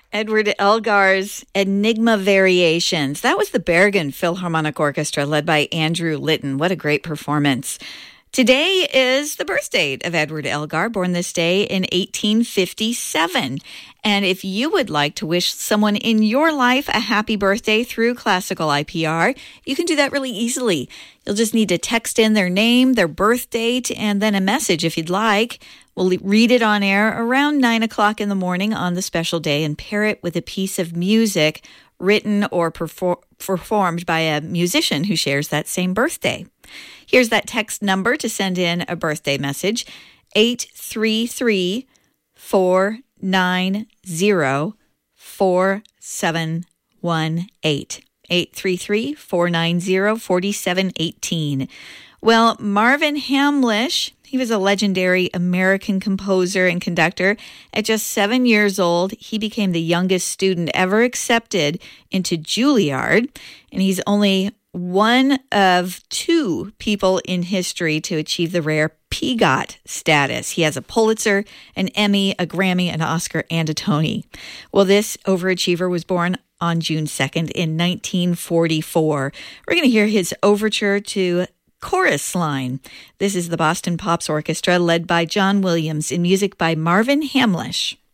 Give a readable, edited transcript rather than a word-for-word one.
Edward Elgar's Enigma Variations. That was the Bergen Philharmonic Orchestra led by Andrew Litton. What a great performance. Today is the birth date of Edward Elgar, born this day in 1857. And if you would like to wish someone in your life a happy birthday through classical IPR, you can do that really easily. You'll just need to text in their name, their birth date, and then a message if you'd like. We'll read it on air around 9 o'clock in the morning on the special day and pair it with a piece of music written or performed by a musician who shares that same birthday. Here's that text number to send in a birthday message, 833-490-4718. 833-490-4718. Well, Marvin Hamlisch, he was a legendary American composer and conductor. At just 7 years old, he became the youngest student ever accepted into Juilliard, and he's only one of two people in history to achieve the rare PGOT status. He has a Pulitzer, an Emmy, a Grammy, an Oscar, and a Tony. Well, this overachiever was born on June 2nd in 1944. We're going to hear his overture to Chorus Line. This is the Boston Pops Orchestra led by John Williams in music by Marvin Hamlisch.